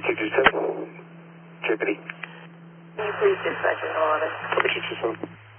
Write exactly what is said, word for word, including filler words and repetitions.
two two seven. Chickadee. Can you please dispatch an eleven? two two seven.